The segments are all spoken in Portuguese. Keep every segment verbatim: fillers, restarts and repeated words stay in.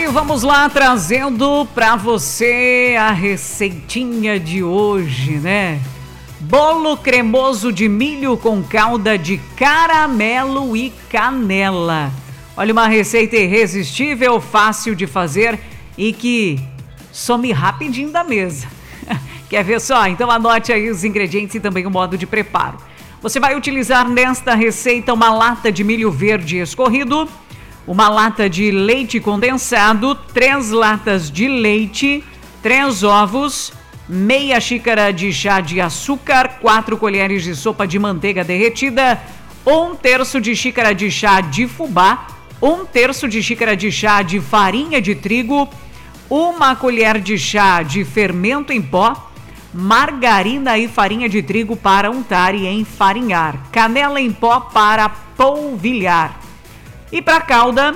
E vamos lá, trazendo para você a receitinha de hoje, né? Bolo cremoso de milho com calda de caramelo e canela. Olha, uma receita irresistível, fácil de fazer e que some rapidinho da mesa. Quer ver só? Então anote aí os ingredientes e também o modo de preparo. Você vai utilizar nesta receita uma lata de milho verde escorrido, uma lata de leite condensado, três latas de leite, três ovos, meia xícara de chá de açúcar, quatro colheres de sopa de manteiga derretida, um terço de xícara de chá de fubá, um terço de xícara de chá de farinha de trigo, uma colher de chá de fermento em pó, margarina e farinha de trigo para untar e enfarinhar, canela em pó para polvilhar. E para a calda,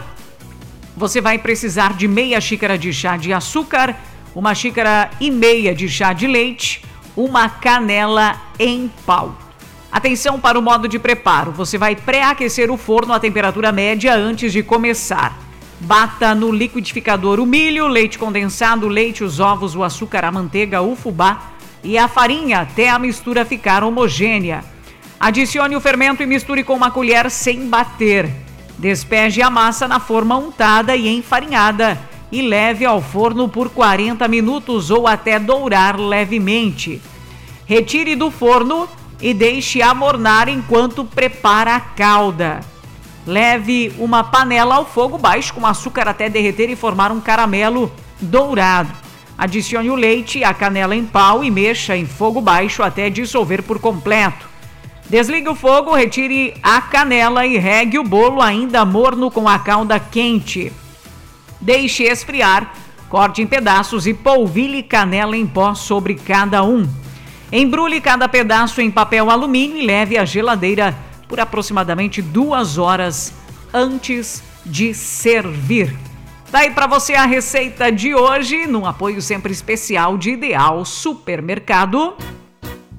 você vai precisar de meia xícara de chá de açúcar, uma xícara e meia de chá de leite, uma canela em pau. Atenção para o modo de preparo. Você vai pré-aquecer o forno a temperatura média antes de começar. Bata no liquidificador o milho, leite condensado, leite, os ovos, o açúcar, a manteiga, o fubá e a farinha até a mistura ficar homogênea. Adicione o fermento e misture com uma colher sem bater. Despeje a massa na forma untada e enfarinhada e leve ao forno por quarenta minutos ou até dourar levemente. Retire do forno e deixe amornar enquanto prepara a calda. Leve uma panela ao fogo baixo com açúcar até derreter e formar um caramelo dourado. Adicione o leite, a canela em pau e mexa em fogo baixo até dissolver por completo. Desligue o fogo, retire a canela e regue o bolo ainda morno com a calda quente. Deixe esfriar, corte em pedaços e polvilhe canela em pó sobre cada um. Embrulhe cada pedaço em papel alumínio e leve à geladeira por aproximadamente duas horas antes de servir. Daí para você a receita de hoje, num apoio sempre especial de Ideal Supermercado.